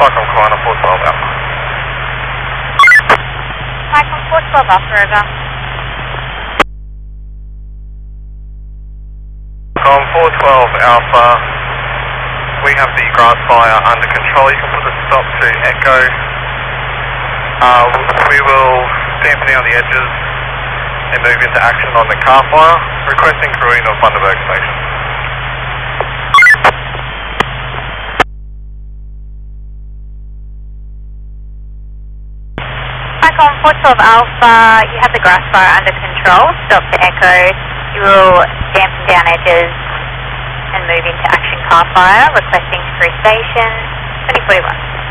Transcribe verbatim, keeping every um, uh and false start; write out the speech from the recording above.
Cyclone Corner four twelve Alpha. Cyclone four twelve Alpha, over. Cyclone four twelve Alpha, we have the grass fire under control. You can put the stop to Echo. Uh, we will dampen down the edges and move into action on the car fire. Requesting crewing of Bundaberg Station. Cyclone four twelve Alpha, you have the grass fire under control. Stop to Echo. You will dampen down edges and move into action car fire. Requesting to crew station twenty forty-one.